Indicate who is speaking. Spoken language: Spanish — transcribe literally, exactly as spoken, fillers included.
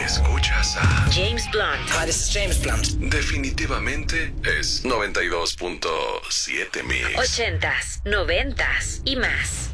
Speaker 1: Escuchas a
Speaker 2: James Blunt.
Speaker 3: Hi, this is James Blunt.
Speaker 1: Definitivamente es noventa y dos punto siete Mix.
Speaker 2: Ochentas, noventas y más.